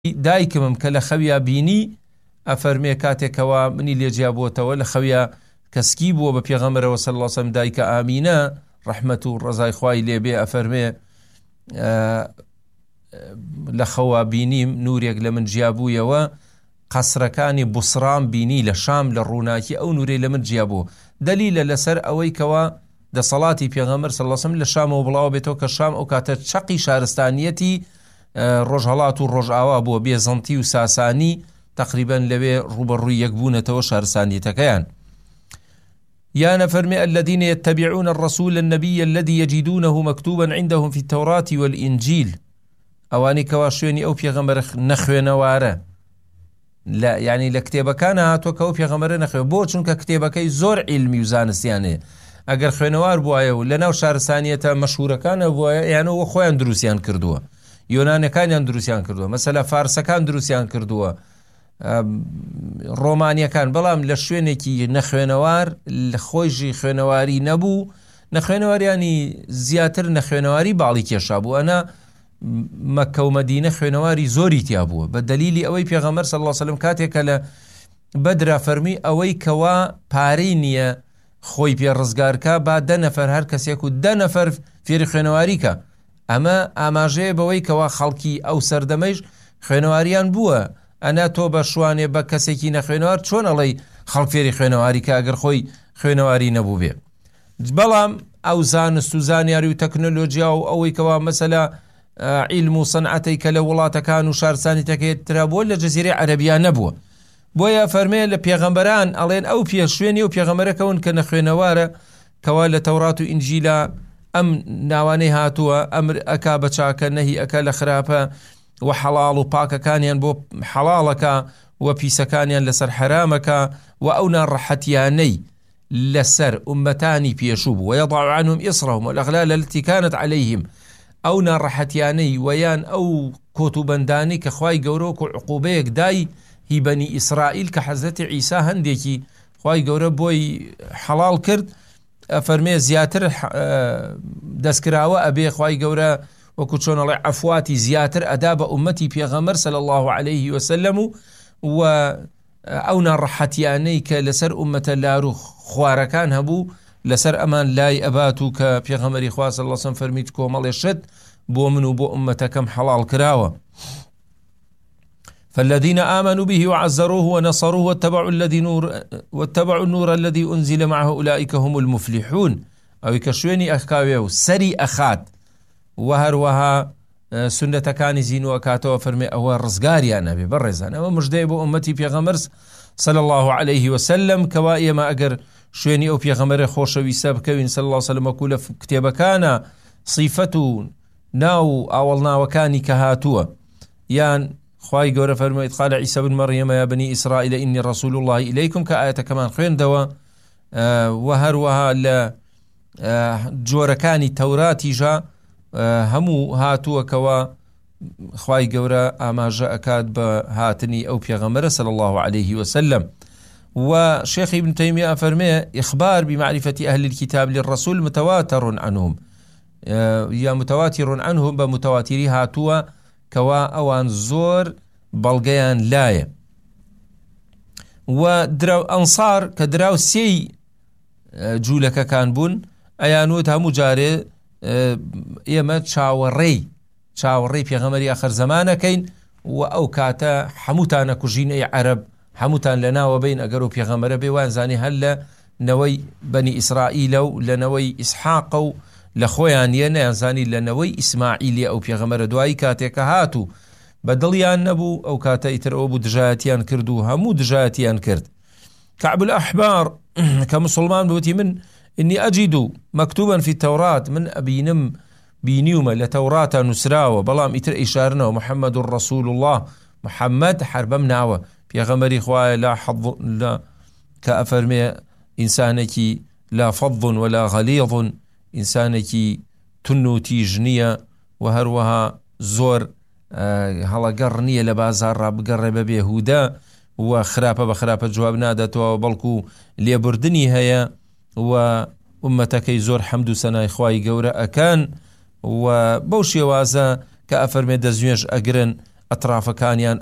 دایکمم کە لە خەویا بینی ئەفەرمێ کاتێکەوە منی لێجیا بووەتەوە لە خەویا کەسکی بووە بە پێغەمبەرەوە صلی الله علیه وسلم دایکە ئامینە ڕەحمەت و ڕەزای خوای لێبێ ئەفەرمێ لە خەوا بینیم نورێک لە من جیا بوویەوە قەسرەکانی بوسرام بینی لە شام لە ڕووناکی ئەو نورێ لە من جیا بوو دەلیلە لەسەر ئەوەی کەوا دەسەڵاتی پێغەمبەر صلی الله علیه وسلم لە شامەوە بڵاو بێتەوە کە شام ئەو کاتە چەقی شارستانیەتی ڕۆژهەڵات و ڕۆژئاوا بووە بێزەنتی و ساسانی تقریبا لەوێ ڕوبەڕووی یەکبوونەتەوە شارستانیەتەکەیان يا فرمي الذين يتبعون الرسول النبي الذي يجدونه مكتوبا عندهم في التوراة والإنجيل أواني كواشيني أو بيغمر نخوي نوارة لا يعني لكتابة كان هاتو كو بيغمر نخوي بو چونك كتابة كي زور علمي وزانس يعني اگر خوينوار بوايا لناو شارستانية مشهورة كان بوايا يعني هو خوين دروسيان كردوا يونان كان دروسيان كردوا مثلا فارس كان دروسيان كردوا ڕۆمانیە کان بەڵام لە شوێنێکی نەخوێنەوار لە خۆیژی خوێنەواری نەبوو نەخوێنەواریانی زیاتر نەخوێنەواری باڵی کێشا بوو ئەنا مەکە و مەدینە خوێنەواری زۆری تیا بووە بە دەلیلی ئەوەی پێغەمبەر صلی الله علیه وسلم کاتێکە لە بەدرا فەرمی ئەوەی کەوا پارەی نییە خۆی پێ ڕزگارکە با 10 نەفەر هەر کەسێک و 10 نەفەر فێری خوێنەواریکە ئەمە ئاماژەیە بەوەی کەوا خەڵکی ئەو سەردەمەیش خوێنەواریان بووە ئەنا تۆ بە شوانێ بە کەسێکی نەخوێنەوار چۆن ئەڵێی خەڵک فێری خوێنەواری کە ئەگەر خۆی خوێنەواری نەبوو بێ بەڵام ئەو زانست و زانیاری و تەکنۆلۆژیا و ئەوەی کەوا مەسەلا عیلم و سەنعەتەی کە لە وڵاتەکان و شارستانی تەکەیترا بووە لە جەزیرەی عەرەبیان نەبووە بۆیە فەرمێ لە پێغەمبەران ئەڵێن ئەو پێشوێنی و پێغەمبەرەکەون کە نەخوێنەوارە کەوا لە تەورات و ئینجیلا ئەم ناوانەی هاتووە ئەمر ئەکا بە چاکە نەهی ئەکا لە خراپە وحلال و پاکەکانیان بۆ حەڵاڵەکە و پیسەکانیان لەسەر حرامەکە و ئەو ناڕەحەتیانەی لەسەر ئومەتانی پێشوو بوو ويضع عنهم إصرهم والأغلال التي كانت عليهم ئەو ناڕەحەتیانەی ویان ئەو کۆتوبەندانی کە خوای گەورە و عقوبەیەک دای هی بەنی ئیسرائیل کە حەزرەتی عیسا هەندێکی خوای گەورە بۆی حەڵاڵ کرد فەرمێ زیاتر دەستکراوە ئەبێ خوای گەورە وەکو چۆن ئەڵێ عەفواتی زیاتر ئەدا بە ئومەتی پێغەمبەر صلی الله عليه وسلم و ئەو ناڕەحەتیانەی کە لەسەر ئومەتە لاروخ خوارەکان هەبوو لەسەر ئەمان لای ئەبات و کە پێغەمبەری خوا صلی الله عليه وسلم فەرمیت کۆمەڵێ شت بۆ من و بۆ ئومەتەکەم حەڵاڵ کراوە فالذين آمنوا به وعزروه ونصروه واتبعوا النور الذي أنزل معه أولئك هم المفلحون أو كشويني أخكاويو سري أخات وهروها سنتەکانی زین و ئەکاتەوە فەرمێ ئەوە ڕزگاریان نەبێ بەڕێزان ئەوە مژدەیە بۆ ئومەتی پێغەمبەر صلی الله عليه وسلم کەوا ئێمە ئەگەر شوێنی ئەو پێغەمبەرە خۆشەویستە بکەوین صلی الله عليه وسلم وەکو لە کتێبەکانە صیفەت و ناو ئاوەڵناوەکانی کە هاتووە یان خوای گەورە فەرموویت قال عیسی بن مەڕیەم یا بنی ئیسرائیل ئینی ڕەسوول الله ئیلەیکم کە ئاەتەکەمان خوێندەوە و هەروەها لە جۆرەکانی تەوراتیژە هەموو هاتووەکەوە خوای گەورە ئاماژە ئەکات بە هاتنی ئەو پێغەمبەرە صلی الله عليه وسلم وشيخ ابن تيمية فرمي إخبار بمعرفة أهل الكتاب للرسول متواتر عنهم يا متواتر عنهم بمتواتري هاتوا كوا أوان زور بلغيان لاية ودراو أنصار كدراو سي جولك كان بون أيانوت همو جاري ئێمە چاوەڕێی پێغەمبەری ئاخر زەمانەکەین و ئەو کاتە هەمووتانە کوژینەی عەرەب هەمووتان لەناوە بین ئەگەر و پێغەمبەرە بێ وانزانی هەر لە نەوەی بەنی ئیسرائیلە و لە نەوەی ئیسحاق و لە خۆیان یە نەیانزانی لە نەوەی ئیسماعیلی ئەو پێغەمبەرە دوایی کاتێکە هاتوو بە دڵیان نەبوو ئەو کاتە ئیتر ئەوە بوو دژایەتیان کرد و هەموو دژایەتیان کرد كعب الأحبار كمسلمان بوتي من إني أجد مكتوبا في التوراة من أبينم بينيوما لتوراة نسراوة بلام إتر إشارنا ومحمد رسول الله محمد حربمناوة بيغمري خواه لا حظ لا كأفرمي إنسانك لا فض ولا غليظ إنسانك تنو تيجنية وهروها زور هلا قرنية لبازار راب قرب بيهودا وخرابة بخرابة جواب نادت وبلكو ليبردني هيا و أمتكي زور حمد سناي خواي قورا أكان و بوشي وازا كأفرمي دزيونش أقرن ئەترافەکانیان